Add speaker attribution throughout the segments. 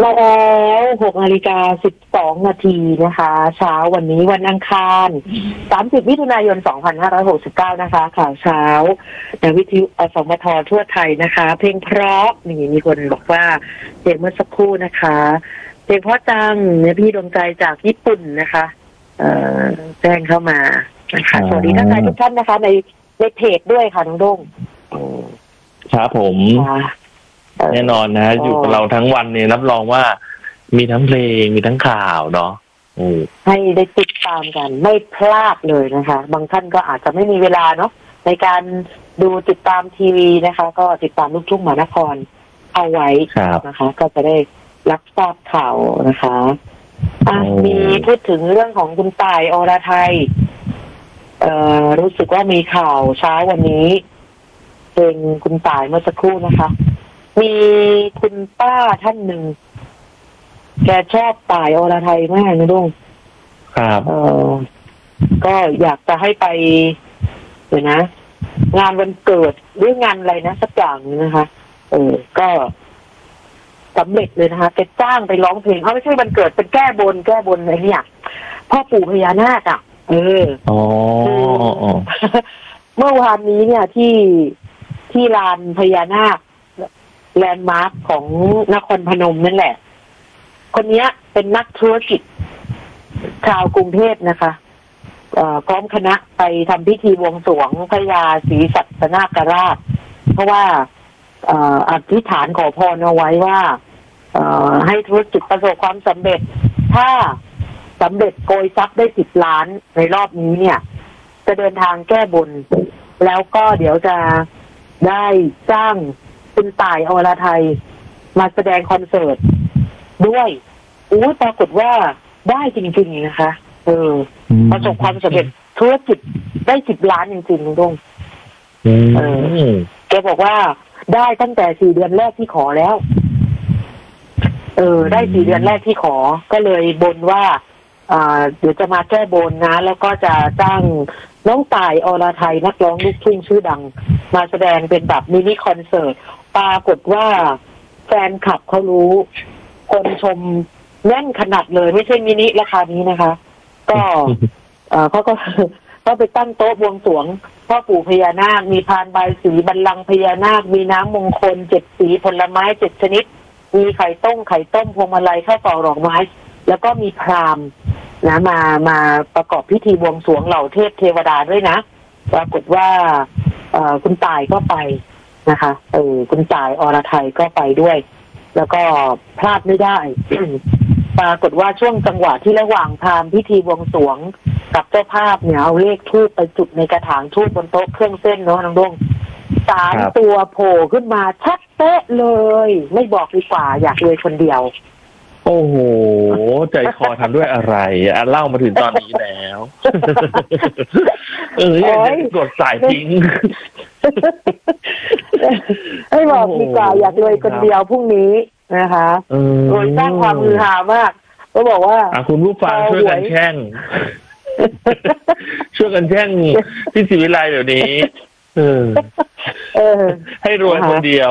Speaker 1: มาแล้ว6:12 นาทีนะคะเช้าวันนี้วันอังคาร30มิถุนายน2569นะคะข่าวเช้าในวิทยุอสมททั่วไทยนะคะเพลงเพราะนี่มีคนบอกว่าเพลงเมื่อสักครู่นะคะเพลงเพราะจังเนี่ยพี่ดวงใจจากญี่ปุ่นนะคะแจ้งเข้ามานะคะสวัสดีทักทายทุกท่านนะคะในเพจด้วยค่ะน้องด้ง
Speaker 2: ครับผมแน่นอนนะอยู่กับเราทั้งวันเนี่ยรับรองว่ามีทั้งเพลงมีทั้งข่าวเนาะ
Speaker 1: ให้ได้ติดตามกันไม่พลาดเลยนะคะบางท่านก็อาจจะไม่มีเวลาเนาะในการดูติดตามทีวีนะคะก็ติดตามลูกทุ่งมหานครเอาไว้นะคะก็จะได้รับทราบข่าวนะคะมีพูดถึงเรื่องของคุณต่ายอรไทยรู้สึกว่ามีข่าวเช้าวันนี้เป็นคุณต่ายเมื่อสักครู่นะคะมีคุณป้าท่านหนึ่งแกชอบต่ายอรไทยมากนะลุง
Speaker 2: ครับ
Speaker 1: ก็อยากจะให้ไปเดี๋ยวนะงานวันเกิดหรืองานอะไรนะสักอย่างนะคะก็สำเร็จเลยนะคะแกจ้างไปร้องเพลงไม่ใช่วันเกิดเป็นแก้บนอะไรเนี่ยพ่อปู่พญานาคอ่ะเมื่อวานนี้เนี่ยที่ลานพญานาคแลนด์มาร์คของนครพนมนั่นแหละคนนี้เป็นนักธุรกิจชาวกรุงเทพนะคะพร้อมคณะไปทำพิธีบวงสรวงพญาศรีสัตนาคราชเพราะว่าอธิษฐานขอพรเอาไว้ว่าให้ธุรกิจประสบความสำเร็จถ้าสำเร็จโกยทรัพย์ได้10 ล้านในรอบนี้เนี่ยจะเดินทางแก้บนแล้วก็เดี๋ยวจะได้จ้างคุณต่ายอรไทยมาแสดงคอนเสิร์ตด้วยปรากฏว่าได้จริงๆนะคะประสบความสำเร็จธุรกิจได้10 ล้านจริงๆลุงดงแกบอกว่าได้ตั้งแต่4 เดือนแรกที่ขอแล้วได้4 เดือนแรกที่ขอก็เลยบนว่าเดี๋ยวจะมาแก้บนนะแล้วก็จะจ้างน้องต่ายอรไทยนักร้องลูกทุ่งชื่อดังมาแสดงเป็นแบบมินิคอนเสิร์ตปรากฏว่าแฟนคลับเขารู้คนชมแน่นขนาดเลยไม่ใช่มินิราคานี้นะคะก็เขาก็ไปตั้งโต๊ะบวงสรวงพ่อปู่พญานาคมีพานบายสีบัลลังก์พญานาคมีน้ำมงคล7 สีผลไม้7 ชนิดมีไข่ต้มพวงมาลัยข้าวเปล่าดอกไม้แล้วก็มีพราหมณ์นะมาประกอบพิธีบวงสรวงเหล่าเทพเทวดาด้วยนะปรากฏว่าคุณต่ายก็ไปนะคะคุณต่ายอรไทยก็ไปด้วยแล้วก็พลาดไม่ได้ ปรากฏว่าช่วงจังหวะที่ระหว่างทำพิธีบวงสรวงกับเจ้าภาพเนี่ยเอาเลขธูปไปจุดในกระถางธูปบนโต๊ะเครื่องเส้นเนาะน้องดง3 ตัวโผล่ขึ้นมาชัดเป๊ะเลยไม่บอกดีกว่าอยากเลยคนเดียว
Speaker 2: โอ้โหใจคอทำด้วยอะไรเล่ามาถึงตอนนี้แล้วกดสายทิ้ง
Speaker 1: ไม่บอกดีกว่าอยากเลยคนเดียวพรุ่งนี้นะคะโดยสร้างความฮือฮามากก็บอกว่า
Speaker 2: คุณผู้ฟังช่วยกันแช่งพี่ศิวิไลเดี๋ยวนี้ให้รวยคนเดียว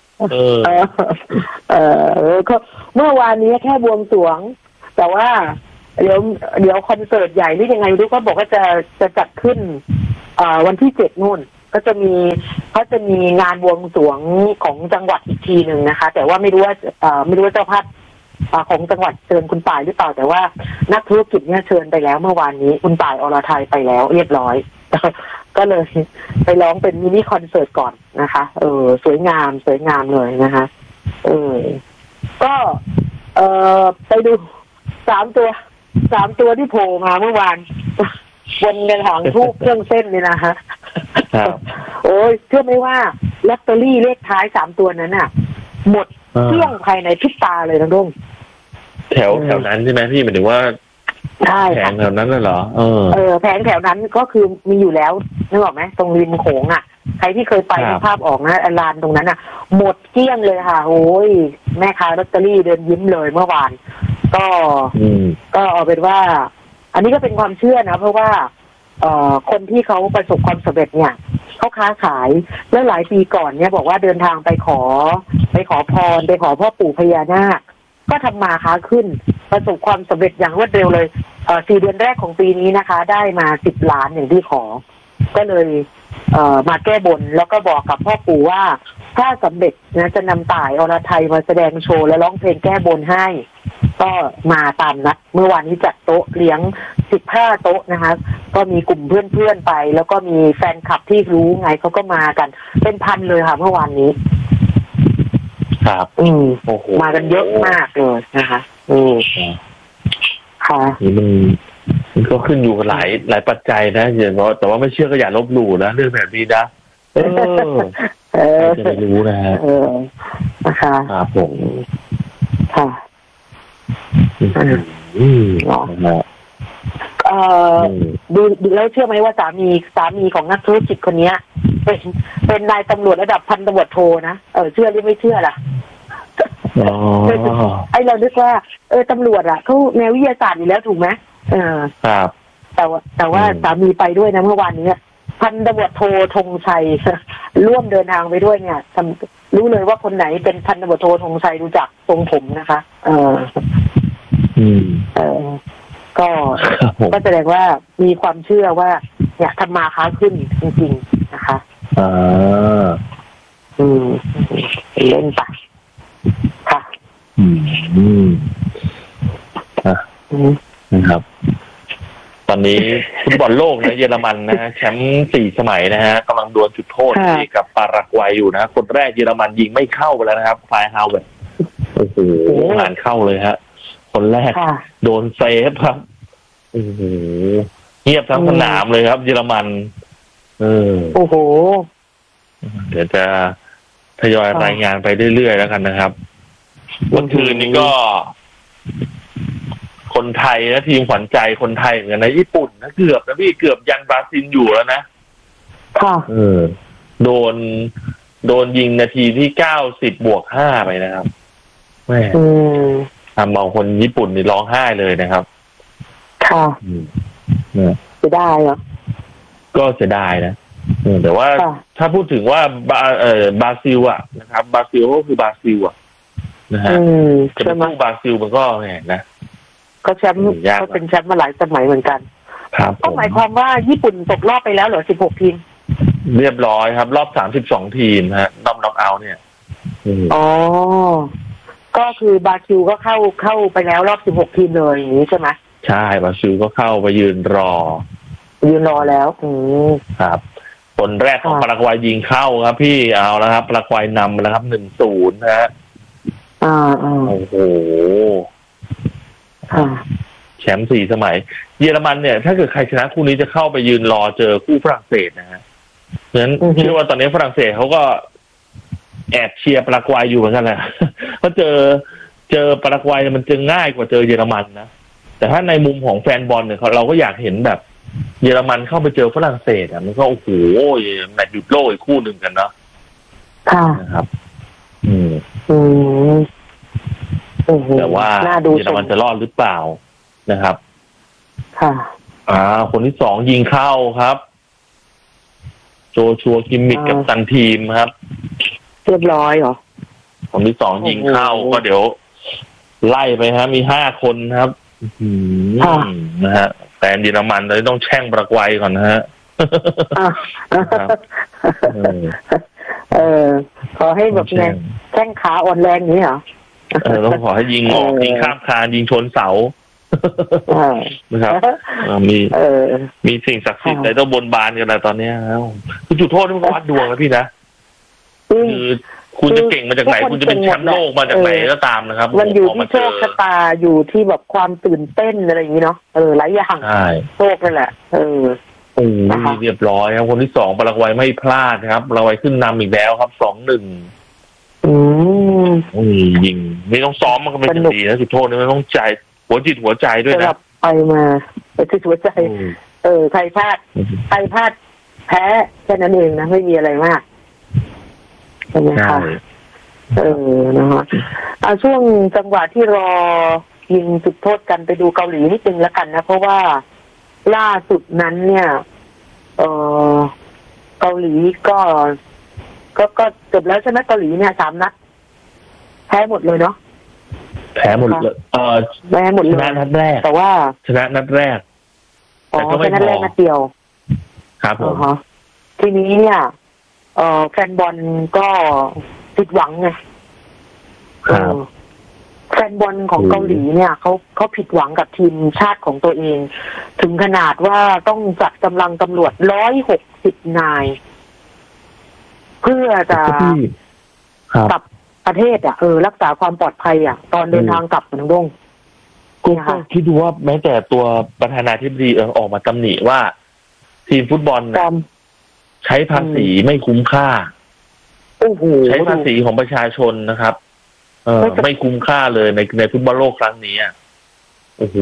Speaker 1: เมื่อวานนี้แค่บวงสรวงแต่ว่าเดี๋ยวคอนเสิร์ตใหญ่นี่ยังไงรู้ก็บอกว่าจะจัดขึ้นวันที่7นู่นก็จะมีงานบวงสรวงของจังหวัดอีกทีหนึ่งนะคะแต่ว่าไม่รู้ว่าเจ้าภาพของจังหวัดเชิญคุณต่ายหรือเปล่าแต่ว่านักธุรกิจเนี่ยเชิญไปแล้วเมื่อวานนี้คุณต่ายอรไทยไปแล้วเรียบร้อยก็เลยไปร้องเป็นมินิคอนเสิร์ตก่อนนะคะสวยงามเลยนะคะก็ไปดู3 ตัวที่โผล่มาเมื่อวานบนกระถางธูปเครื่องเส้นนี่นะคะโอ้ยเชื่อไหมว่าลอตเตอรี่เลขท้าย3 ตัวนั้นน่ะหมดเกลี้ยงภายในพริบตาเลยนะลุง
Speaker 2: แถวนั้นใช่ไหมพี่หมายถึงว่าแผงแถวนั้นน่ะเหรอ
Speaker 1: แผงแถวนั้นก็คือมีอยู่แล้วนึกออกไหมตรงริมโขงอ่ะใครที่เคยไปภาพออกนะลานตรงนั้นอ่ะหมดเกลี้ยงเลยค่ะโอ้ยแม่ค้าลอตเตอรี่เดินยิ้มเลยเมื่อวานก็เอาเป็นว่าอันนี้ก็เป็นความเชื่อนะเพราะว่าคนที่เขาประสบความสำเร็จเนี่ยเขาค้าขายแล้วหลายปีก่อนเนี่ยบอกว่าเดินทางไปขอพรไปขอพ่อปู่พญานาคก็ทำมาค้าขึ้นประสบความสำเร็จอย่างรวดเร็วเลย4 เดือนแรกของปีนี้นะคะได้มา10 ล้านอย่างที่ขอก็เลยมาแก้บนแล้วก็บอกกับพ่อปู่ว่าถ้าสำเร็จนะจะนำต่ายอรไทยมาแสดงโชว์และร้องเพลงแก้บนให้ก็มาตามนัดเมื่อวานนี้จัดโต๊ะเลี้ยง15 โต๊ะนะคะก็มีกลุ่มเพื่อนๆไปแล้วก็มีแฟนคลับที่รู้ไงเขาก็มากันเป็นพันเลยค่ะเมื่อวานนี้
Speaker 2: ครับ
Speaker 1: โอ้โหมากันเยอะมากเลยนะคะค่ะ
Speaker 2: นี่มันก็ขึ้นอยู่กับหลายปัจจัยนะอย่างว่าแต่ว่าไม่เชื่อก็อย่าลบหลู่นะเรื่องแบบนี้นะจะได้รู้นะฮะ
Speaker 1: นะคะ
Speaker 2: ครับผม
Speaker 1: ค่ะดูแล้วเชื่อไหมว่าสามีของนักธุรกิจคนนี้เป็นนายตำรวจระดับพันตำรวจโทนะเชื่อหรือไม่เชื่อล่ะไอเราคิดว่าตำรวจเขาแนววิทยาศาสตร์อยู่แล้วถูกไหม
Speaker 2: ครับ
Speaker 1: แต่ว่าสามีไปด้วยนะเมื่อวานนี้พันตำรวจโทธงชัยร่วมเดินทางไปด้วยเนี่ยรู้เลยว่าคนไหนเป็นพันตำรวจโทธงชัยดูจากทรงผมนะคะก็แสดงว่ามีความเชื่อว่าอยากทำมาค้าขึ้นจริงๆนะคะเล่นไปค่ะ
Speaker 2: นะครับตอนนี้ฟุตบอลโลกนะเยอรมันนะแชมป์4 สมัยนะฮะกำลังดวลจุดโทษกับปารากวัยอยู่นะคนแรกเยอรมันยิงไม่เข้าไปแล้วนะครับไฟฮาวเวิร์ดโอ้โหงานเข้าเลยฮะคนแรกโดนเซฟครับโอ้โหเงียบทั้งสนามเลยครับเยอรมัน
Speaker 1: โอ้โห
Speaker 2: เดี๋ยวจะทยอยรายงานไปเรื่อยๆแล้วกันนะครับวันคืนนี้ก็คนไทยนะทีมขวัญใจคนไทยเหมือนกันนะญี่ปุ่นนะเกือบนะพี่เกือบยันบราซิลอยู่แล้วนะ
Speaker 1: ค่ะ
Speaker 2: โดนยิงนาทีที่90+5ไปนะครับแม่ทำเอาคนญี่ปุ่นนี่ร้องไห้เลยนะครับ
Speaker 1: ค่ะจะได้เหรอ
Speaker 2: ก็จะได้นะแต่ว่าถ้าพูดถึงว่าบราซิลอ่ะนะครับบราซิลก็คือบราซิลอ่ะนะฮะจะเป็นบราซิลมันก็แหมนะ
Speaker 1: ก็แชมป์ก็เป็นแชมป์มาหลายสมัยเหมือนกัน
Speaker 2: ครับ
Speaker 1: ก็หมายความว่าญี่ปุ่นตกรอบไปแล้วเหรอ16 ทีม
Speaker 2: เรียบร้อยครับรอบ32 ทีมฮะน็อกเอาท์เนี่ย
Speaker 1: ก็คือบราซิลก็เข้าไปแล้วรอบ16 ทีมเลยอย่างนี้ใช่ไหม
Speaker 2: ใช่บราซิลก็เข้าไปยืนรอ
Speaker 1: แล้ว
Speaker 2: ครับคนแรกของปารากวัยยิงเข้าครับพี่เอาแล้วครับปารากวัยนำแล้วครับ1-0นะฮะโอ้โหแชมป์4 สมัยเยอรมันเนี่ยถ้าเกิดใครชนะคู่นี้จะเข้าไปยืนรอเจอคู่ฝรั่งเศสนะฮะเพราะฉะนั้นเชื่อว่าตอนนี้ฝรั่งเศสเขาก็แอบเชียร์ปารากวัยอยู่เหมือนกันแหละเพราะเจอปารากวัยมันจะง่ายกว่าเจอเยอรมันนะแต่ถ้าในมุมของแฟนบอลเนี่ยเราก็อยากเห็นแบบเยอรมันเข้าไปเจอฝรั่งเศสอ่ะมันก็โอ้โหแมตช์หยุดโลกอีกคู่หนึ่งกันเนาะนะครับแต่ว่าเยอรมันจะรอดหรือเปล่านะครับคนที่2ยิงเข้าครับโจชัวคิมมิกกับตันทีมครับ
Speaker 1: เรียบร้อยเหรอ
Speaker 2: คนที่2ยิงเข้าก็เดี๋ยวไล่ไปฮะมี5 คนครับนะฮะแต่เยอรมันเลยต้องแช่งปารากวัยก่อนนะฮะ
Speaker 1: ขอให้แบบไงแข้งขาอ่อนแรงนี้เหรอ
Speaker 2: ต้องขอให้ยิงออกยิงข้ามคานยิงชนเสานะครับมีสิ่งศักดิ์สิทธิ์อะไรต้องบนบานกันแล้วตอนนี้แล้วคือจุดโทษมันก็วัดดวงนะพี่นะคือคุณจะเก่งมาจากไหนคุณจะเป็นแชมป์โลกมาจากไหนก็ตามนะครับ
Speaker 1: มันอยู่ที่โชคชะตาอยู่ที่แบบความตื่นเต้นอะไรอย่างนี้เนาะหลายอย่างโชคนั่นแหละ
Speaker 2: เรียบร้อยครับคนที่2ปารากวัยไม่พลาดครับปารากวัยขึ้นนำอีกแล้วครับ2-1ยิงไม่ต้องซ้อมมันก็ไม่ดีนะจุดโทษนี่ไม่ต้องใจหัวจิตหัวใจด้วยนะ
Speaker 1: ไปมาไปจิตหัวใจใครพลาดแพ้แค่นั้นเองนะไม่มีอะไรมากใช่ไหมคะนะคะช่วงจังหวะที่รอยิงจุดโทษกันไปดูเกาหลีนิดนึงแล้วกันนะเพราะว่าล่าสุดนั้นเนี่ยเกาหลีก็จบแล้วใช่ไหมเกาหลีเนี่ย3 นัดแพ้หมดเลยเนาะ
Speaker 2: แพ้หมดเลย
Speaker 1: แพ้หมดเลย
Speaker 2: ชนะนัดแรก
Speaker 1: แต่ว่า
Speaker 2: ชนะนัดแรก
Speaker 1: แต่ก็ไม่พอนัดแรกนัดเดียว
Speaker 2: ครับผม
Speaker 1: ทีนี้เนี่ยแฟนบอลก็ผิดหวังไงแฟนบอลของเกาหลีเนี่ยเขาผิดหวังกับทีมชาติของตัวเองถึงขนาดว่าต้องจัดกำลังตำรวจ160 นายเพื่อจะกลับประเทศรักษาความปลอดภัยตอนเดินทางกลับน้องดง
Speaker 2: ก็คิดดูว่าแม้แต่ตัวประธานาธิบดีออกมาตำหนิว่าทีมฟุตบอลใช้ภาษีไม่คุ้มค่าใช้ภาษีของประชาชนนะครับไม่คุ้มค่าเลยในฟุตบอลโลกครั้งนี้โอ้โห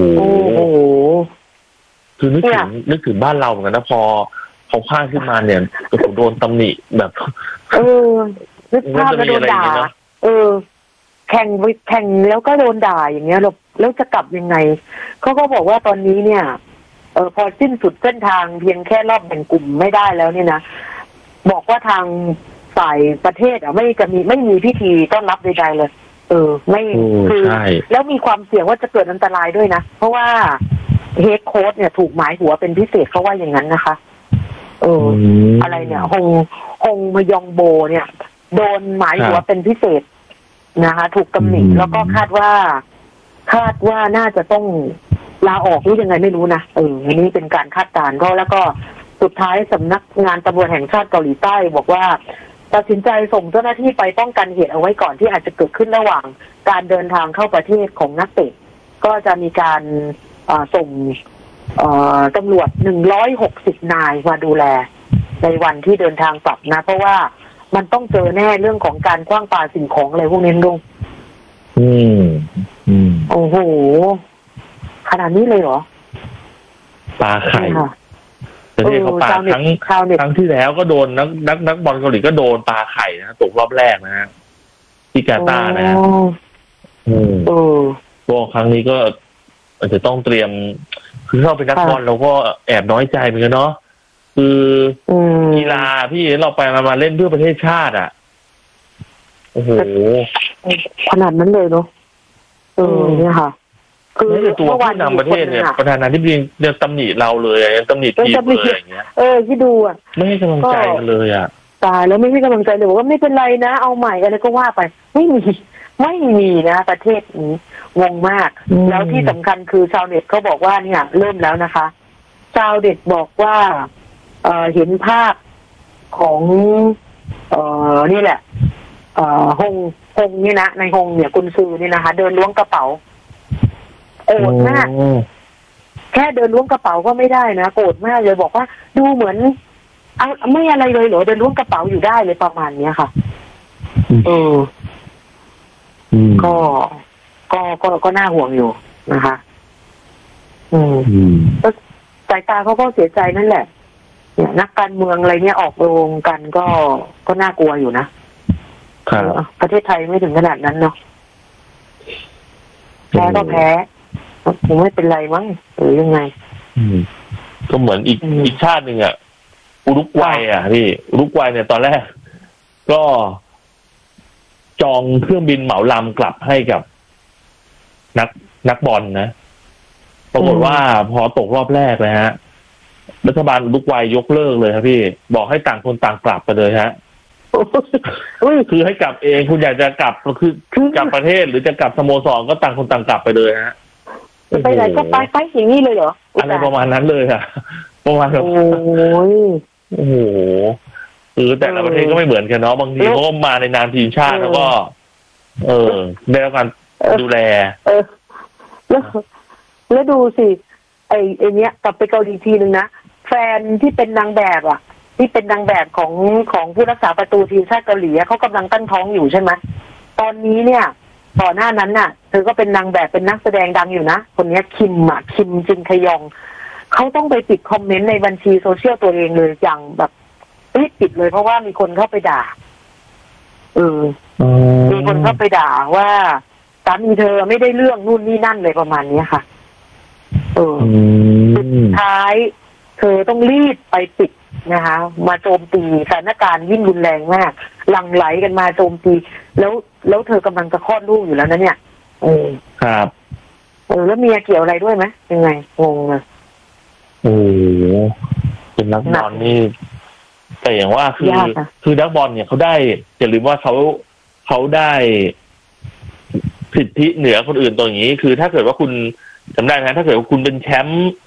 Speaker 2: คือนึกถึงบ้านเราเหมือนกันนะพอเขาพลาดขึ้นมาเนี่ยโอ้โหโดนตำหนิแบบ
Speaker 1: นึกภาพแล้วโดนด่าแข่งแล้วก็โดนด่าอย่างเงี้ยแล้วจะกลับยังไงเขาก็บอกว่าตอนนี้เนี่ยพอสิ้นสุดเส้นทางเพียงแค่รอบแบ่งกลุ่มไม่ได้แล้วเนี่ยนะบอกว่าทางฝ่ายประเทศไม่มีพิธีต้อนรับใดๆเลยไม่คือแล้วมีความเสี่ยงว่าจะเกิดอันตรายด้วยนะเพราะว่าเฮดโค้ชเนี่ยถูกหมายหัวเป็นพิเศษเขาว่าอย่างนั้นนะคะอะไรเนี่ยฮงมยองโบเนี่ยโดนหมายหัวเป็นพิเศษนะคะถูกตำหนิแล้วก็คาดว่าน่าจะต้องลาออกหรือยังไงไม่รู้นะอันนี้เป็นการคาดการณ์ก็แล้วก็สุดท้ายสำนักงานตำรวจแห่งชาติเกาหลีใต้บอกว่าตัดสินใจส่งเจ้าหน้าที่ไปป้องกันเหตุเอาไว้ก่อนที่อาจจะเกิดขึ้นระหว่างการเดินทางเข้าประเทศของนักเตะก็จะมีการส่งตำรวจ160 นายมาดูแลในวันที่เดินทางกลับนะเพราะว่ามันต้องเจอแน่เรื่องของการขว้างปาสิ่งของอะไรพวกนี้ลุงโอ้โหขนาดนี้เลยเหรอ
Speaker 2: ปาไข่แต่ที่เขาปาครั้งที่แล้วก็โดนนักบอลเกาหลีก็โดนปาไข่นะตกรอบแรกนะฮะที่กาตาร์นะก็ครั้งนี้ก็อาจจะต้องเตรียมคือเข้าเป็นนักบอลเราก็แอบน้อยใจเหมือนกันเนาะคือกีฬาพี่เราไปมาเล่นเพื่อประเทศชาติโอ้โห
Speaker 1: ขนาดนั้นเลยเนาะเนี่ยค่ะ
Speaker 2: คือตัวผู้นำประเทศเนี่ยประธานาธิบดีเนี่ยตำหนิเราเลยตำหนิทีมเลยอย่างเงี้ย
Speaker 1: ที่ดู
Speaker 2: ไม่ให้กำลังใจเลย
Speaker 1: ตายแล้วไม่ให้กำลังใจเลยบอกว่าไม่เป็นไรนะเอาใหม่อะไรก็ว่าไปไม่มีนะประเทศนี้งงมากแล้วที่สำคัญคือชาวเน็ตเขาบอกว่าเนี่ยเริ่มแล้วนะคะชาวเน็ตบอกว่าเห็นภาพของนี่แหละฮงนี่นะในฮงเนี่ยกุนซือนี่นะคะเดินล้วงกระเป๋าโกรธมากแค่เดินล้วงกระเป๋าก็ไม่ได้นะโกรธมากเลยบอกว่าดูเหมือนไม่อะไรเลยเหรอเดินล้วงกระเป๋าอยู่ได้เลยประมาณเนี้ยค่ะก็น่าห่วงอยู่นะคะสายตาเขาก็เสียใจนั่นแหละเนี่ยนักการเมืองอะไรเนี่ยออกโรงกันก็น่ากลัวอยู่นะประเทศไทยไม่ถึงขนาดนั้นเนาะแพ้ก็แพ้คงไม่เป็นไรมั้งหรือยังไง
Speaker 2: ก็เหมือนอีกชาติหนึ่งอุรุกวัยพี่อุรุกวัยเนี่ยตอนแรกก็จองเครื่องบินเหมาลำกลับให้กับนักบอลนะปรากฏว่าพอตกรอบแรกเลยฮะรัฐบาลอุรุกวัยยกเลิกเลยครับพี่บอกให้ต่างคนต่างกลับไปเลยฮะคือให้กลับเองคุณอยากจะกลับคือกลับประเทศหรือจะกลับสโมสรก็ต่างคนต่างกลับไปเลยฮะ
Speaker 1: ไปไหนก็ไปอย่างนี้เลยเหรอ
Speaker 2: อะไรประมาณนั้นเลยค่ะประมาณแบบโอ้โหแต่ละประเทศก็ไม่เหมือนกันเนาะบางทีเขาก็มาในนามทีมชาติแล้วก็ได้รับการดูแล
Speaker 1: แล้วดูสิไอ้เนี้ยกลับไปเกาหลีทีนึงนะแฟนที่เป็นนางแบบที่เป็นนางแบบของผู้รักษาประตูทีมชาติเกาหลีเขากำลังตั้งท้องอยู่ใช่ไหมตอนนี้เนี่ยต่อหน้านั้นน่ะเธอก็เป็นนางแบบเป็นนักแสดงดังอยู่นะคนนี้คิมจินคยองเขาต้องไปปิดคอมเมนต์ในบัญชีโซเชียลตัวเองเลยอย่างแบบปิดเลยเพราะว่ามีคนเข้าไปด่ามีคนเข้าไปด่าว่าสามีเธอไม่ได้เรื่องนู่นนี่นั่นเลยประมาณนี้ค่ะสุดท้ายเธอต้องรีบไปปิดนะคะมาโจมตีสถานการณ์ยิ่งรุนแรงมากหลั่งไหลกันมาโจมตีแล้วเธอกำลังจะคลอดลูกอยู่แล้วนะเนี่ย
Speaker 2: ครับ
Speaker 1: แล้วเมียเกี่ยวอะไรด้วยไหมยังไงงงอ่ะ
Speaker 2: โอ้เป็นนักบอลนี่แต่อย่างว่าคือนักบอลเนี่ยเขาได้อย่าลืมว่าเขาได้สิทธิเหนือคนอื่นตรงนี้คือถ้าเกิดว่าคุณจำได้ไหมถ้าเกิดว่าคุณเป็นแชมป์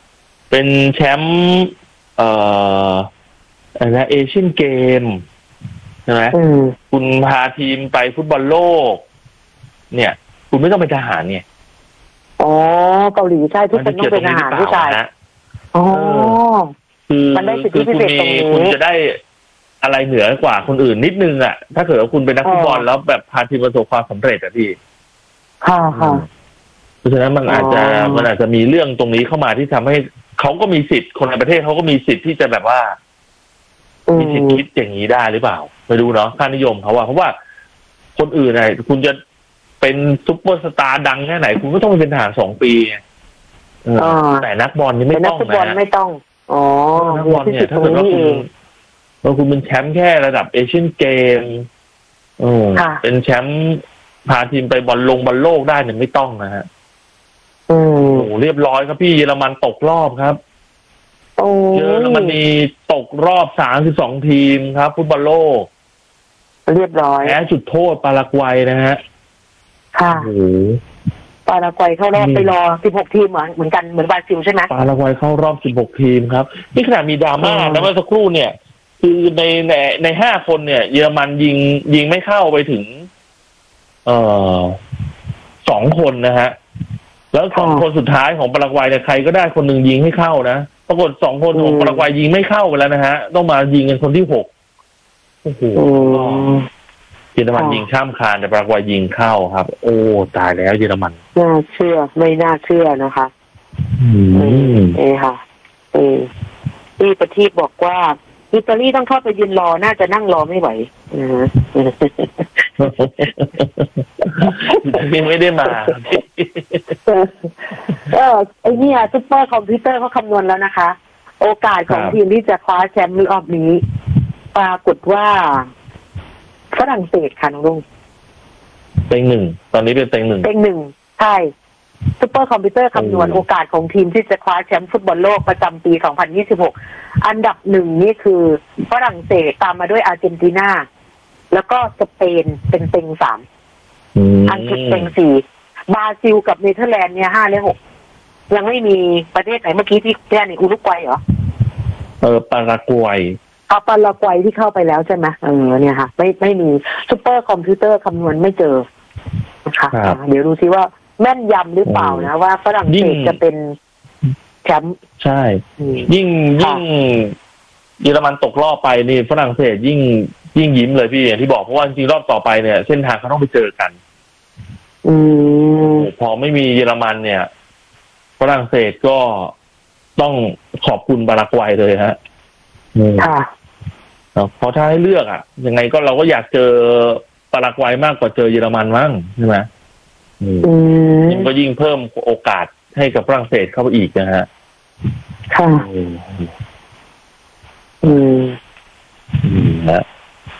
Speaker 2: อะไรนะเอเชียนเกมใช่ไหมคุณพาทีมไปฟุตบอลโลกเนี่ยคุณไม่ต้องเป็นทหารเนี่ย
Speaker 1: อ๋อเกาหลีใช่ทุกคนต้องเป็นทหารผู้ชายอ๋อ
Speaker 2: คือมันได้สิทธิพิเศษตรงนี้คุณจะได้อะไรเหนือกว่าคนอื่นนิดนึงอ่ะถ้าเกิดว่าคุณเป็นนักฟุตบอลแล้วแบบพาทีมประสบความสำเร็จอ่ะพี่
Speaker 1: ค่ะ
Speaker 2: เพราะฉะนั้นมันอาจจะมีเรื่องตรงนี้เข้ามาที่ทำให้เขาก็มีสิทธิ์คนในประเทศเขาก็มีสิทธิ์ที่จะแบบว่ามีสิทธิ์คิดอย่างนี้ได้หรือเปล่าไม่รู้เนาะค่านิยมเขาว่าเพราะว่าคนอื่นไงคุณจะเป็นซุปเปอร์สตาร์ดังแค่ไหนคุณก็ต้องไปเป็นทหาร2 ปีแต่นักบอลนี่ไม่ต้องนะนักบอล
Speaker 1: ไม่ต้อง
Speaker 2: นักบอลเนี่ยถ้าเกิดว่าคุณเป็นแชมป์แค่ระดับเอเชียนเกมเป็นแชมป์พาทีมไปบอลโลกได้เนี่ยไม่ต้องนะฮะโอ้เรียบร้อยครับพี่เยอรมันตกรอบครับเยอรมนีตกรอบ32 ทีมครับฟุตบอลโลก
Speaker 1: เรียบร้อย
Speaker 2: แพ้จุดโทษปารากวัยนะฮะ
Speaker 1: ค่ะโอ้ปารากวัยเข้ารอบไปรอ16 ทีมเหมือนกันเหมือนบราซิลใช่ไหม
Speaker 2: ปารากวัยเข้ารอบ16 ทีมครับนี่ขนาดมีดราม่านะเมื่อสักครู่เนี่ยคือใน5 คนเนี่ยเยอรมันยิงไม่เข้าไปถึง2 คนนะฮะแล้ว2 คนสุดท้ายของปารากวัยเนี่ยใครก็ได้คนหนึ่งยิงให้เข้านะปรากฏ2 คนของปารากวัยยิงไม่เข้าไปแล้วนะฮะต้องมายิงกันคนที่6โอ้โหเยอรมันยิงข้ามคานแต่ปารากวัยยิงเข้าครับโอ้ตายแล้วเยอรมัน
Speaker 1: น่าเชื่อไม่น่าเชื่อนะคะค่ะที่ประทีปบอกว่าอิตาลีต้องเข้าไปยืนรอน่าจะนั่งรอไม่ไหว
Speaker 2: ยังไม่ได้มา
Speaker 1: ไอ้นี่ซุปเปอร์คอมพิวเตอร์เขาคำนวณแล้วนะคะโอกาสของทีมที่จะคว้าแชมป์รอบนี้ปรากฏว่าฝรั่งเศสค่ะน้องลุง
Speaker 2: เต็ง 1ตอนนี้เป็นเต็ง
Speaker 1: 1ใช่ซุปเปอร์คอมพิวเตอร์คำนวณโอกาสของทีมที่จะคว้าแชมป์ฟุตบอลโลกประจำปี 2026อันดับ 1นี่คือฝรั่งเศสตามมาด้วยอาร์เจนตินาแล้วก็สเปนเป็นเต็ง 3อังกฤษเต็ง 4บราซิลกับเนเธอร์แลนด์เนี่ย5 และ 6ยังไม่มีประเทศไหนเมื่อกี้ที่แค่ในอุรุกวัยเหรอ
Speaker 2: ปารากวัย
Speaker 1: ปารากวัยที่เข้าไปแล้วใช่ไหมเนี่ยค่ะไม่มีซุปเปอร์คอมพิวเตอร์คำนวณไม่เจอนะคะเดี๋ยวดูซิว่าแม่นยำหรือเปล่านะว่าฝรั่งเศสจะเป็นแชมป์
Speaker 2: ใช่ยิ่งเยอรมันตกรอบไปนี่ฝรั่งเศสยิ่งยิ้มเลยพี่อย่างที่บอกเพราะว่าจริงๆรอบต่อไปเนี่ยเส้นทางเขาต้องไปเจอกันพอไม่มีเยอรมันเนี่ยฝรั่งเศสก็ต้องขอบคุณปารากวัยเลยฮะ
Speaker 1: ค่ะ
Speaker 2: เพราะถ้าให้เลือกยังไงก็เราก็อยากเจอปารากวัยมากกว่าเจอเยอรมันมั้งใช่ไหมก็ยิ่งเพิ่มโอกาสให้กับฝรั่งเศสเข้าไปอีกนะฮะ
Speaker 1: ค่ะเนาะ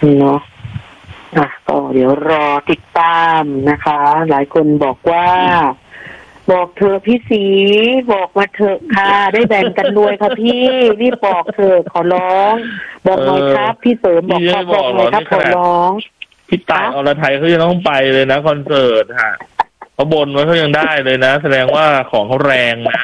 Speaker 1: ก็เดี๋ยวรอติดตามนะคะหลายคนบอกว่าบอกเธอพี่สีบอกมาเถอะค่ะได้แบ่งกันด้วยค่ะพี่รีบบอกเถอะขอร้องบอกหน่อยครับพี่เสริมบอกหน่อยครับขอร้อง
Speaker 2: พี่ตายอรไทยเขาจะต้องไปเลยนะคอนเสิร์ตฮะเขาบนไว้เขายังได้เลยนะแสดงว่าของเขาแรงนะ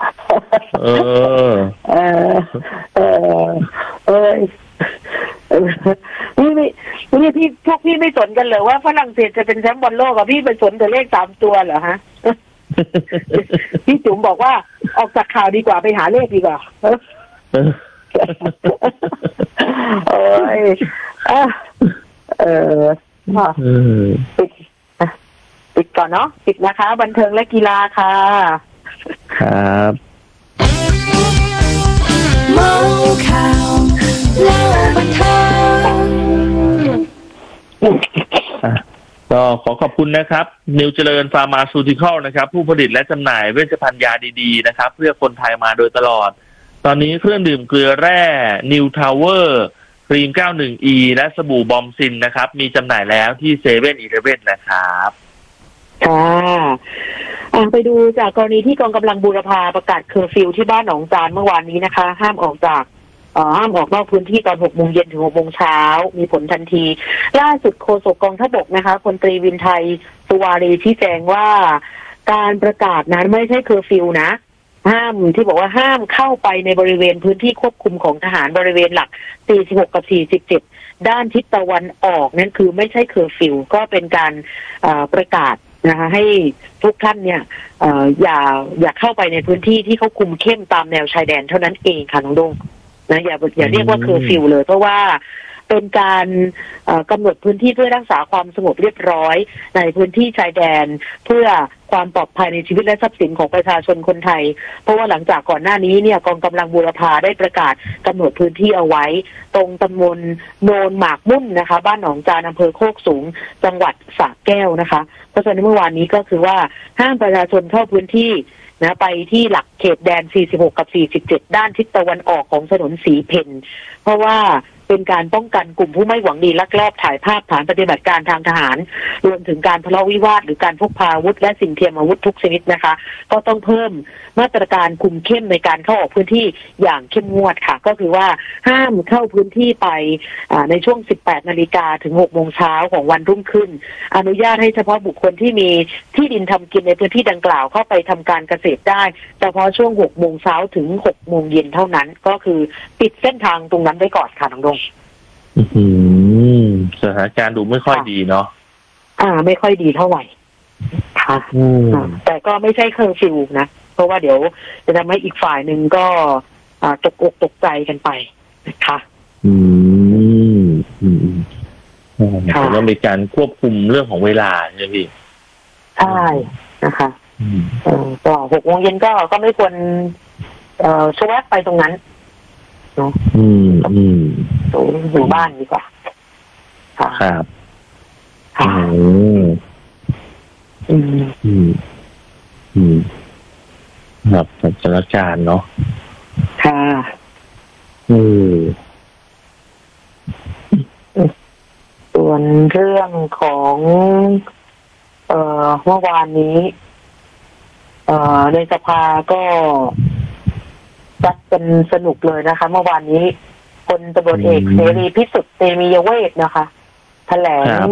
Speaker 1: นี่พี่พวกพี่ไม่สนกันเลยว่าฝรั่งเศสจะเป็นแชมป์บอลโลกอ่ะพี่ไปสนแต่เลข3 ตัวเหรอฮะพี่จุ๋มบอกว่าออกจากข่าวดีกว่าไปหาเลขดีกว่าโอ้ยปิดก่อนเนาะปิดนะคะบันเทิงและกีฬาค่ะ
Speaker 2: ครับ
Speaker 3: เมาข่าวเล่าบันเทิง
Speaker 2: ก็ขอขอบคุณนะครับนิวเจริญฟาร์มาซูติคอลนะครับผู้ผลิตและจำหน่ายเวชภัณฑ์ยาดีๆนะครับเพื่อคนไทยมาโดยตลอดตอนนี้เครื่องดื่มเกลือแร่นิวทาวเวอร์ครีม 91E และสบู่บอมซินนะครับมีจำหน่ายแล้วที่7-Elevenนะครับ
Speaker 1: ค่ะไปดูจากกรณีที่กองกำลังบูรพาประกาศเคอร์ฟิวที่บ้านหนองจานเมื่อวานนี้นะคะห้ามออกนอกพื้นที่ตอน 6 โมงเย็นถึง 6 โมงเช้ามีผลทันทีล่าสุดโฆษกกองทัพบกนะคะพลตรีวินไทยสุวารีชี้แจงว่าการประกาศนั้นไม่ใช่เคอร์ฟิวนะห้ามที่บอกว่าห้ามเข้าไปในบริเวณพื้นที่ควบคุมของทหารบริเวณหลัก46กับ47ด้านทิศตะวันออกนั่นคือไม่ใช่เคอร์ฟิวก็เป็นการประกาศนะคะให้ทุกท่านเนี่ยอย่าเข้าไปในพื้นที่ที่เขาคุมเข้มตามแนวชายแดนเท่านั้นเองค่ะน้องดงนะอย่าเรียกว่าเคอร์ฟิวเลยเพราะว่าเป็นการกำหนดพื้นที่เพื่อรักษาความสงบเรียบร้อยในพื้นที่ชายแดนเพื่อความปลอดภัยในชีวิตและทรัพย์สินของประชาชนคนไทยเพราะว่าหลังจากก่อนหน้านี้เนี่ยกองกำลังบูรพาได้ประกาศกำหนดพื้นที่เอาไว้ตรงตำบลโนนหมากมุ่นนะคะบ้านหนองจานอำเภอโคกสูงจังหวัดสระแก้วนะคะเพราะฉะนั้นเมื่อวานนี้ก็คือว่าห้ามประชาชนเข้าพื้นที่นะไปที่หลักเขตแดน46กับ47ด้านทิศตะวันออกของถนนสีเพนเพราะว่าเป็นการป้องกันกลุ่มผู้ไม่หวังดีลักลอบถ่ายภาพฐานปฏิบัติการทางทหารรวมถึงการทะเลาะวิวาทหรือการพกพาอาวุธและสิ่งเทียมอาวุธทุกชนิดนะคะก็ต้องเพิ่มมาตรการคุมเข้มในการเข้าออกพื้นที่อย่างเข้มงวดค่ะก็คือว่าห้ามเข้าพื้นที่ไปในช่วง 18 นาฬิกาถึง 6 โมงเช้าของวันรุ่งขึ้นอนุญาตให้เฉพาะบุคคลที่มีที่ดินทำกินในพื้นที่ดังกล่าวเข้าไปทำการเกษตรได้เฉพาะช่วง 6 โมงเช้าถึง 6 โมงเย็นเท่านั้นก็คือปิดเส้นทางตรงนั้นไว้ก่อนค่ะน้องดง
Speaker 2: สถานการณ์ดูไม่ค่อยดีเนาะ
Speaker 1: ไม่ค่อยดีเท่าไหร่ค่ะแต่ก็ไม่ใช่เคอร์ฟิวนะเพราะว่าเดี๋ยวจะทำให้อีกฝ่ายหนึ่งก็ตกอกตกใจกันไปนะคะ
Speaker 2: แล้วมีการควบคุมเรื่องของเวลาใช่ไหมพี่
Speaker 1: ใช่นะคะก็6 โมงเย็นก็ไม่ควรชวกไปตรงนั้นเนาะอยู่บ้านดีกว่า
Speaker 2: ครับครับสถานการณ์เนาะ
Speaker 1: ค่ะส่วนเรื่องของเมื่อวานนี้ในสภาก็จัดเป็นสนุกเลยนะคะเมื่อวานนี้พลตำรวจเอกเสรีพิสุทธิ์เตมียเวทนะคะแถลง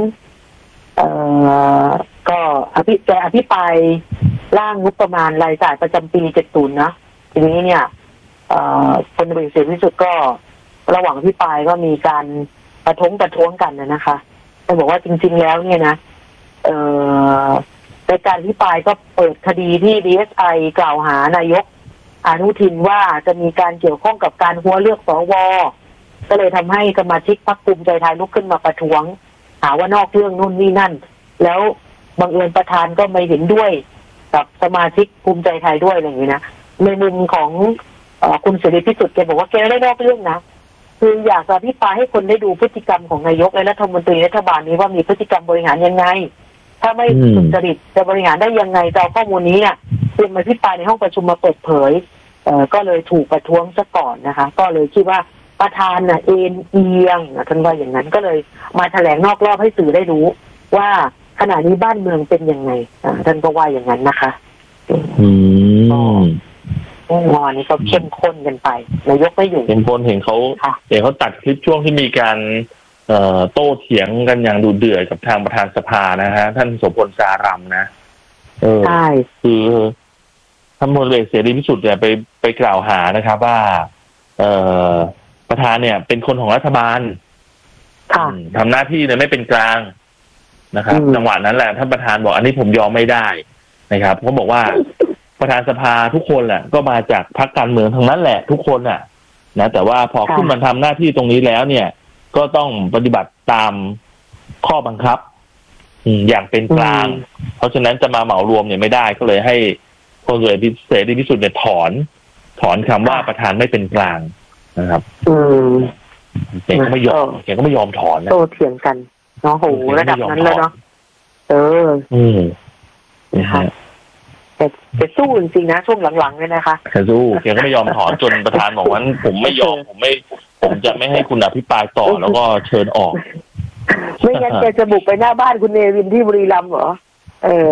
Speaker 1: ก็อภิปรายร่างงบประมาณรายจ่ายประจำปี70นะทีนี้เนี่ยพลตำรวจเอกเสรีพิสุทธิ์ก็ระหว่างอภิปรายก็มีการประท้วงกันนะคะแต่บอกว่าจริงๆแล้วเนี่ยนะในการอภิปรายก็เปิดคดีที่ DSI กล่าวหานายกอนุทินว่าจะมีการเกี่ยวข้องกับการหัวเลือกสวก็เลยทำให้สมาชิกพรรคภูมิใจไทยลุกขึ้นมาประท้วงหาว่านอกเรื่องนู่นนี่นั่นแล้วบังเอิญประธานก็ไม่เห็นด้วยกับสมาชิกภูมิใจไทยด้วยอะไรอย่างนี้นะในมุมของคุณเสรีพิสุทธิ์แกบอกว่าแกไม่ได้นอกเรื่องนะคืออยากจะอภิปรายให้คนได้ดูพฤติกรรมของนายกและรัฐมนตรีรัฐบาลนี้ว่ามีพฤติกรรมบริหารยังไงถ้าไม่สุจริตจะบริหารได้ยังไงจะเอาข้อมูลนี้เนี่ยเตรียมมาอภิปรายในห้องประชุมมาเปิดเผยก็เลยถูกประท้วงซะก่อนนะคะก็เลยคิดว่าประธานน่ะเอ็นเอียงท่านว่าอย่างนั้นก็เลยมาแถลงนอกรอบให้สื่อได้รู้ว่าขณะนี้บ้านเมืองเป็นยังไงท่านก็ว่าอย่างนั้นนะคะงอนนี้ก็เข้มข้นกันไปนายกไม่อยู่
Speaker 2: เข้มข้นเห็นเขาตัดคลิปช่วงที่มีการโต้เถียงกันอย่างดุเดือดกับทางประธานสภานะฮะท่านโสพลสารัมนะ
Speaker 1: ใช่
Speaker 2: คือท่านพลเอกเสรีพิสุทธิ์เนี่ยไปกล่าวหานะครับว่าประธานเนี่ยเป็นคนของรัฐบาลทำหน้าที่เนี่ยไม่เป็นกลางนะครับจังหวะนั้นแหละท่านประธานบอกอันนี้ผมยอมไม่ได้นะครับเขาบอกว่าประธานสภาทุกคนแหละก็มาจากพรรคการเมืองทั้งนั้นแหละทุกคนน่ะนะแต่ว่าพอขึ้นมาทำหน้าที่ตรงนี้แล้วเนี่ยก็ต้องปฏิบัติตามข้อบังคับอย่างเป็นกลางเพราะฉะนั้นจะมาเหมารวมเนี่ยไม่ได้ก็เลยให้พลเสรีพิสุทธิ์เนี่ยถอนคำว่าประธานไม่เป็นกลางนะครับแกก็ไม่ยอมถอนนะ
Speaker 1: โตเถียงกันเนาะโหระดับนั้นแล้วเนาะนะคะแต่สู้จริงๆนะช่วงหลังๆเลยนะคะ
Speaker 2: สู้แกก็ไม่ยอมถอนจนประธานบอกว่าผมไม่ยอมผมจะไม่ให้คุณอภิปรายต่อแล้วก็เชิญออก
Speaker 1: ไม่งั้นแกจะบุกไปหน้าบ้านคุณเนวินที่บุรีรัมย์เหรอเออ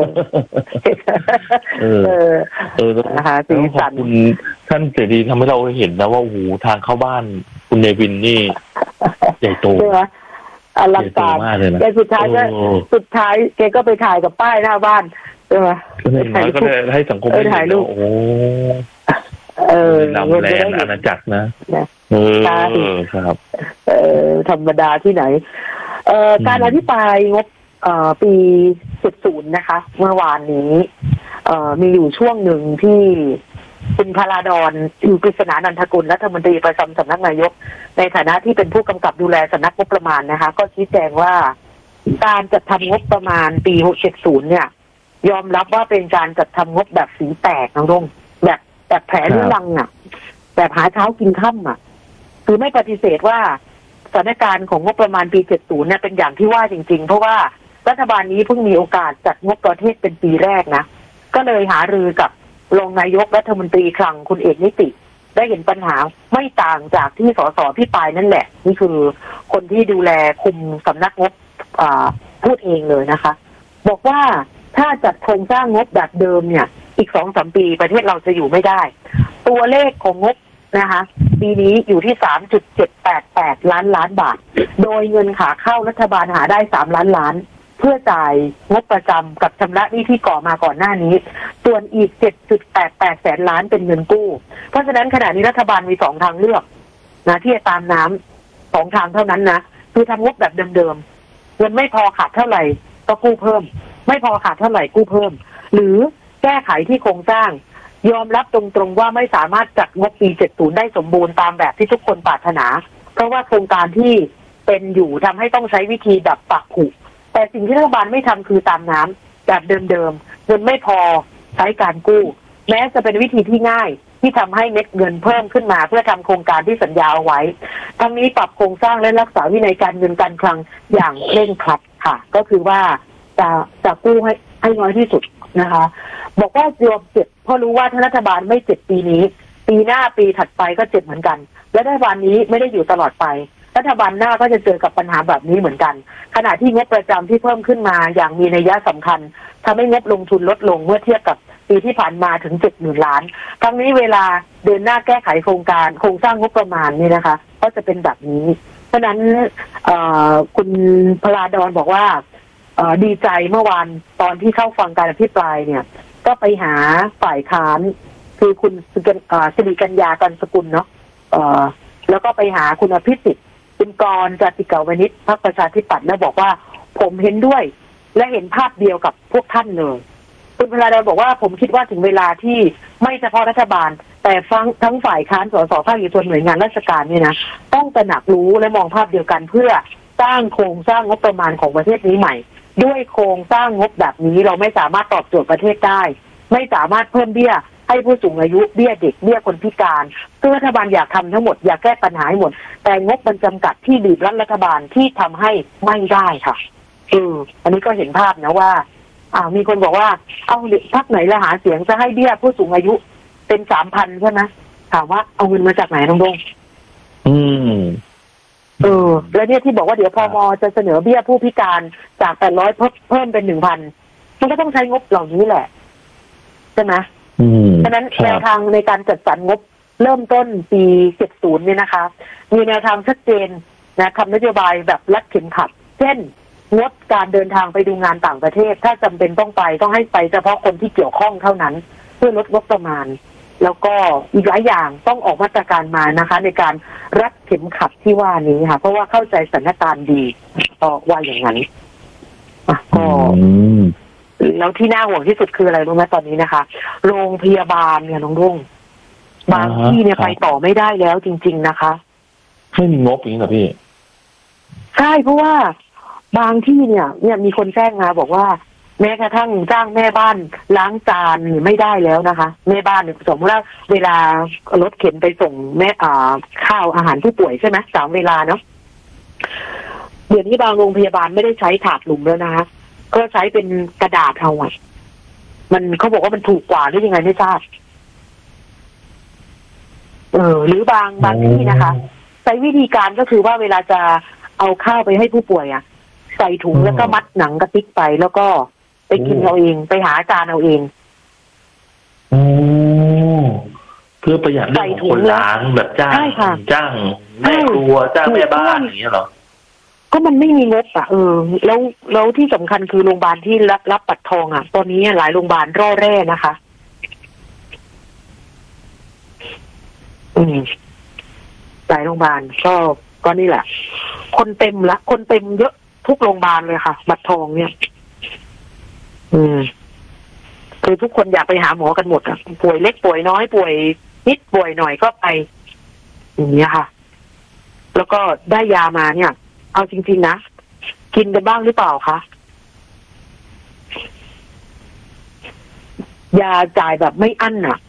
Speaker 2: เออ
Speaker 1: นะคะสีสัน
Speaker 2: คุณท่านเสรีทำให้เราเห็นนะว่าโอ้โหทางเข้าบ้านคุณเนวินนี่ใหญ่โต
Speaker 1: ใช่ไหมอลังการแกสุดท้ายแกก็ไปถ่ายกับป้ายหน้าบ้านใช่ไหม
Speaker 2: ก็ได้ให้สังคมได้ถ่ายรูปโอ้นำแลนอาณาจักรนะครับ
Speaker 1: ธรรมดาที่ไหนการอภิปรายงบปี70นะคะเมื่อวานนี้มีอยู่ช่วงหนึ่งที่คุณพลาดอนกฤษณานันทกุลรัฐมนตรีประจำสำนักนายกในฐานะที่เป็นผู้กำกับดูแลสำนักงบประมาณนะคะก็ชี้แจงว่าการจัดทำงบประมาณปี70เนี่ยยอมรับว่าเป็นการจัดทำงบแบบสีแตกนะลุงแบบแผลเรื้อรังอ่ะแบบหาเช้ากินค่ำอ่ะคือไม่ปฏิเสธว่าสถานการณ์ของงบประมาณปี70เนี่ยเป็นอย่างที่ว่าจริงๆเพราะว่ารัฐบาลนี้เพิ่งมีโอกาสจัดงบประเทศเป็นปีแรกนะก็เลยหารือกับรองนายกรัฐมนตรีคลังคุณเอกนิติได้เห็นปัญหาไม่ต่างจากที่สสพี่ปายนั่นแหละนี่คือคนที่ดูแลคุมสำนักงบพูดเองเลยนะคะบอกว่าถ้าจัดโครงสร้างงบแบบเดิมเนี่ยอีก 2-3 ปีประเทศเราจะอยู่ไม่ได้ตัวเลขของงบนะคะปีนี้อยู่ที่ 3.788 ล้านบาทโดยเงินขาเข้ารัฐบาลหาได้3 ล้านเพื่อจ่ายงบประจำกับชำระหนี้ที่ก่อมาก่อนหน้านี้ส่วนอีก 7.88 แสนล้านเป็นเงินกู้เพราะฉะนั้นขณะนี้รัฐบาลมี2ทางเลือกนะที่จะตามน้ำ2ทางเท่านั้นนะคือทำงบแบบเดิมๆเงินไม่พอขาดเท่าไหร่ก็กู้เพิ่มไม่พอขาดเท่าไหร่กู้เพิ่มหรือแก้ไขที่โครงสร้างยอมรับตรงๆว่าไม่สามารถจัดงบปี70ได้สมบูรณ์ตามแบบที่ทุกคนปรารถนาเพราะว่าโครงการที่เป็นอยู่ทำให้ต้องใช้วิธีแบบปักผุแต่สิ่งที่รัฐบาลไม่ทำคือตามน้ำแบบเดิมๆเงินไม่พอใช้การกู้แม้จะเป็นวิธีที่ง่ายที่ทำให้เม็ดเงินเพิ่มขึ้นมาเพื่อทำโครงการที่สัญญาเอาไว้ทั้งนี้ปรับโครงสร้างและรักษาวินัยการเงินการคลังอย่างเคร่งครัดค่ะก็คือว่าจะกู้ให้น้อยที่สุดนะคะบอกว่ายอมเจ็บเพราะรู้ว่าถ้ารัฐบาลไม่เจ็บปีนี้ปีหน้าปีถัดไปก็เจ็บเหมือนกันและรัฐบาลนี้ไม่ได้อยู่ตลอดไปรัฐบาลหน้าก็จะเจอกับปัญหาแบบนี้เหมือนกันขณะที่งบประจำที่เพิ่มขึ้นมาอย่างมีนัยสำคัญทำให้งบลงทุนลดลงเมื่อเทียบกับปีที่ผ่านมาถึง 70,000 ล้านทั้งนี้เวลาเดินหน้าแก้ไขโครงสร้างงบประมาณนี่นะคะก็จะเป็นแบบนี้เพราะนั้นคุณพลาดอนบอกว่าดีใจเมื่อวานตอนที่เข้าฟังการอภิปรายเนี่ยก็ไปหาฝ่ายค้านคือคุณสิริกัญญากันสกุลเนาะแล้วก็ไปหาคุณอภิสิทธิ์คุณกรจติกาวนิชพรรคประชาธิปัตย์แล้วบอกว่าผมเห็นด้วยและเห็นภาพเดียวกับพวกท่านเลยคุณพลาดอนบอกว่าผมคิดว่าถึงเวลาที่ไม่เฉพาะรัฐบาลแต่ทั้งฝ่ายค้านสสภาคเอกชนหน่วยงานราชการเนี่ยนะต้องตระหนักรู้และมองภาพเดียวกันเพื่อสร้างโครงสร้างงบประมาณของประเทศนี้ใหม่ด้วยโครงสร้างงบแบบนี้เราไม่สามารถตอบโจทย์ประเทศได้ไม่สามารถเพิ่มเบี้ยให้ผู้สูงอายุเบี้ยเด็กเบี้ยคนพิการซึ่งรัฐบาลอยากทำทั้งหมดอยากแก้ปัญหาให้หมดแต่งบมันจำกัดที่บีบรัฐบาลที่ทำให้ไม่ได้ค่ะอันนี้ก็เห็นภาพนะว่ามีคนบอกว่าเอาพรรคไหนละหาเสียงจะให้เบี้ยผู้สูงอายุเป็น 3,000 ใช่ไหมถามว่าเอาเงินมาจากไหนน้องดงแล้วเนี่ยที่บอกว่าเดี๋ยวพม.จะเสนอเบี้ยผู้พิการจาก800เพิ่มเป็น 1,000 มันก็ต้องใช้งบเหล่านี้แหละใช่ไหมฉะนั้นแนวทางในการจัดสรรงบเริ่มต้นปี70เนี่ยนะคะมีแนวทางชัดเจนนะทำนโยบายแบบรัดเข็มขัดเช่นงดการเดินทางไปดูงานต่างประเทศถ้าจำเป็นต้องให้ไปเฉพาะคนที่เกี่ยวข้องเท่านั้นเพื่อลดงบประมาณแล้วก็อีกหลายอย่างต้องออกมาตรการมานะคะในการรัดเข็มขัดที่ว่านี้ค่ะเพราะว่าเข้าใจสถานการณ์ดีว่าอย่างนั้นก็แล้วที่น่าห่วงที่สุดคืออะไรรู้ไหมตอนนี้นะคะโรงพยาบาลเนี่ยน้องรุ่งบางที่เนี่ยไปต่อไม่ได้แล้วจริงๆนะคะ
Speaker 2: ไม่มีงบอย่างนี้เหรอพี่
Speaker 1: ใช่เพราะว่าบางที่เนี่ยมีคนแจ้งมาบอกว่าแม้กระทั่งจ้างแม่บ้านล้างจานไม่ได้แล้วนะคะแม่บ้านเนี่ยสมมติว่าเวลารถเข็นไปส่งแม่ข้าวอาหารผู้ป่วยใช่ไหม3 เวลาเนาะเดี๋ยวนี้บางโรงพยาบาลไม่ได้ใช้ถาดหลุมแล้วนะคะก็ใช้เป็นกระดาษเอามันเขาบอกว่ามันถูกกว่าหรือยังไงไม่ทราบหรือบางที่นะคะใช้วิธีการก็คือว่าเวลาจะเอาข้าวไปให้ผู้ป่วยใส่ถุงแล้วก็มัดหนังกระติกไปแล้วก็ไปกินเอาเองไปหาอาจารย์เอาเอง
Speaker 2: โอ้เพื่อประหยัดเรื่องของคนล้างแบบจ้างแม่ครัวจ้างแม่บ้านอย่างเงี้ยเหรอ
Speaker 1: ก็มันไม่มีงบอ่ะแล้วที่สำคัญคือโรงพยาบาลที่รับบัตรทองอ่ะตอนนี้หลายโรงพยาบาลร่อแร่นะคะหลายโรงพยาบาลก็นี่แหละคนเต็มเยอะทุกโรงพยาบาลเลยค่ะบัตรทองเนี่ยคือทุกคนอยากไปหาหมอกันหมดอ่ะป่วยเล็กป่วยน้อยป่วยนิดป่วยหน่อยก็ไปอย่างเงี้ยค่ะแล้วก็ได้ยามาเนี่ยเอาจริงๆนะกินกันบ้างหรือเปล่าคะยาจ่ายแบบไม่อั้นอ่ะ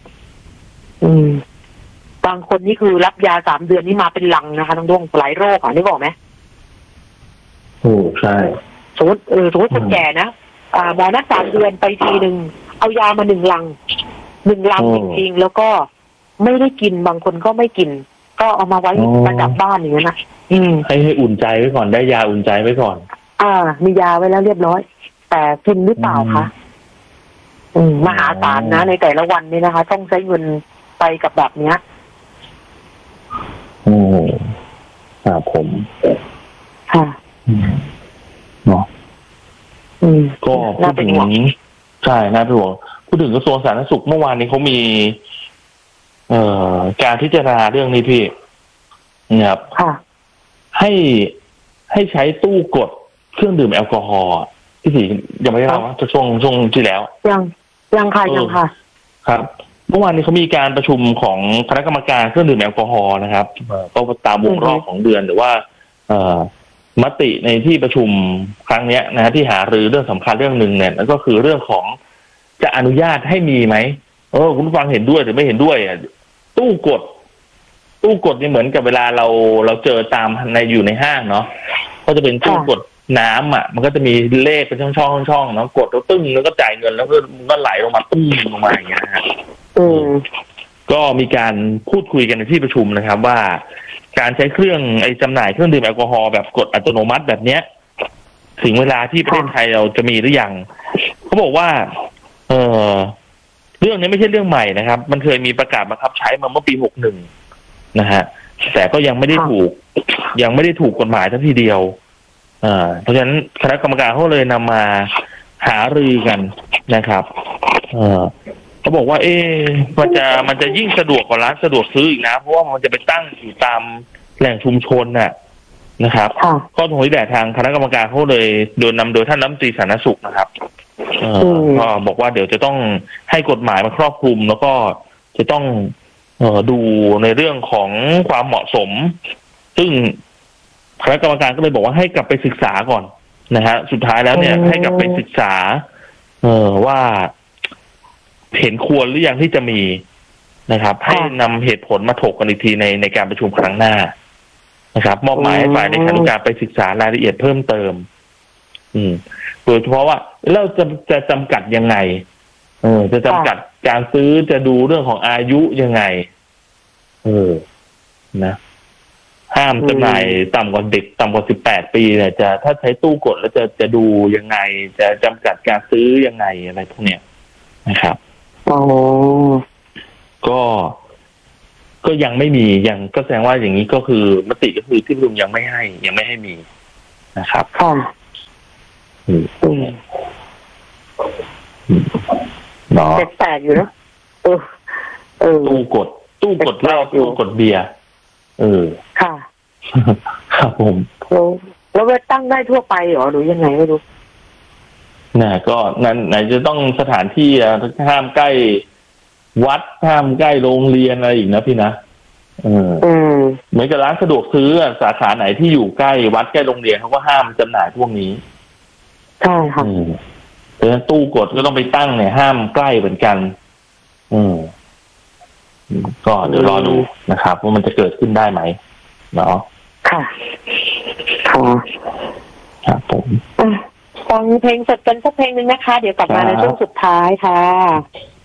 Speaker 1: บางคนนี่คือรับยา3 เดือนนี่มาเป็นลังนะคะน้องดวงหลายโรคอ่ะนึกออกไหม
Speaker 2: โอ้ใช่
Speaker 1: สมมติคนแก่นะหมอนัด3 เดือนไปทีนึงเอายามา1 ลังจริงๆแล้วก็ไม่ได้กินบางคนก็ไม่กินก็เอามาไว้ประดับบ้านอย่างนี้นะ
Speaker 2: ให้อุ่นใจไว้ก่อนได้ยาอุ่นใจไว้ก่อน
Speaker 1: มียาไว้แล้วเรียบร้อยแต่กินหรือเปล่าคะมหาศาลนะในแต่ละวันนี่นะคะต้องใช้เงินไปกับแบบเนี้ย
Speaker 2: ครับผม
Speaker 1: ค่ะ
Speaker 2: เนาะก็พูดถึงใช่น่าเป็นห่วงพูดถึงกระทรวงสาธารณสุขเมื่อวานนี้เขามีการพิจารณาเรื่องนี้พี่นะครับให้ใช้ตู้กดเครื่องดื่มแอลกอฮอล์พี่สียังไม่ได้เล่าว่าช่วงที่แล้ว
Speaker 1: ยังค่ะ
Speaker 2: ครับเมื่อวานนี้เขามีการประชุมของคณะกรรมการเครื่องดื่มแอลกอฮอล์นะครับก็ตามวงรอบของเดือนหรือว่ามติในที่ประชุมครั้งนี้นะฮะที่หารือเรื่องสำคัญเรื่องหนึ่งเนี่ยนั่นก็คือเรื่องของจะอนุญาตให้มีไหมคุณผู้ฟังเห็นด้วยหรือไม่เห็นด้วยตู้กดนี่เหมือนกับเวลาเราเจอตามอยู่ในห้างเนาะก็จะเป็นตู้กดน้ำมันก็จะมีเลขเป็นช่องเนาะกดแล้วตึ้งแล้วก็จ่ายเงินแล้วก็ไหลลงมาตึ้งลงมาอย่างเงี้ยฮะก็มีการพูดคุยกันในที่ประชุมนะครับว่าการใช้เครื่องจำหน่ายเครื่องดื่มแอลกอฮอล์แบบกดอัตโนมัติแบบเนี้ยถึงเวลาที่ประเทศไทยเราจะมีหรือยังเขาบอกว่าเรื่องนี้ไม่ใช่เรื่องใหม่นะครับมันเคยมีประกาศบังคับใช้มาเมื่อปี61นะฮะแต่ก็ยังไม่ได้ถูกกฎหมายทันทีเดียวเพราะฉะนั้นคณะกรรมการเขาเลยนำมาหารือกันนะครับเขาบอกว่ามันจะยิ่งสะดวกกว่าร้านสะดวกซื้ออีกนะเพราะว่ามันจะไปตั้งอยู่ตามแหล่งชุมชนนะครับก็ตรงนี้แหละทางคณะกรรมการเขาเลยโดยนำโดยท่านรัฐมนตรีสาธารณสุขนะครับก็บอกว่าเดี๋ยวจะต้องให้กฎหมายมาครอบคลุมแล้วก็จะต้องดูในเรื่องของความเหมาะสมซึ่งคณะกรรมการก็เลยบอกว่าให้กลับไปศึกษาก่อนนะฮะสุดท้ายแล้วเนี่ยให้กลับไปศึกษาว่าเห็นควรหรือยังที่จะมีนะครับให้นำเหตุผลมาถกกันอีกทีในการประชุมครั้งหน้านะครับมอบหมายให้ฝ่ายในคณะกรรมการไปศึกษารายละเอียดเพิ่มเติมโดยเฉพาะว่าเราจะจำกัดยังไงจะจำกัดการซื้อจะดูเรื่องของอายุยังไงนะห้ามจำหน่ายต่ำกว่าเด็กต่ำกว่า18 ปีเนี่ยจะถ้าใช้ตู้กดแล้วจะดูยังไงจะจำกัดการซื้อยังไงอะไรพวกเนี้ยนะครับก็ยังไม่มียังก็แสดงว่าอย่างนี้ก็คือมติก็คือที่ประชุมยังไม่ให้มีนะครับเนาะแปลกอยู่นะตู้กดเหล้าตู้กดเบียร์
Speaker 1: ค่ะ
Speaker 2: ครับผม
Speaker 1: แล้วตั้งได้ทั่วไปเหรอหรือยังไงไม่รู้
Speaker 2: ก็นั้นไหนจะต้องสถานที่ห้ามใกล้วัดห้ามใกล้โรงเรียนอะไรอีกนะพี่นะเหมือนกับร้านสะดวกซื้อสาขาไหนที่อยู่ใกล้วัดใกล้โรงเรียนเขาก็ห้ามจำหน่ายพวกนี้
Speaker 1: ใช่ค่ะ
Speaker 2: ดังนั้นตู้กดก็ต้องไปตั้งเนี่ยห้ามใกล้เหมือนกันก็เดี๋ยวรอดูนะครับว่ามันจะเกิดขึ้นได้ไหมเนาะ
Speaker 1: ค่ะ
Speaker 2: ครับผม
Speaker 1: ฟังเพลงสดกันสักเพลงนึงนะคะเดี๋ยวกลับมาในช่วงสุดท้ายค่ะ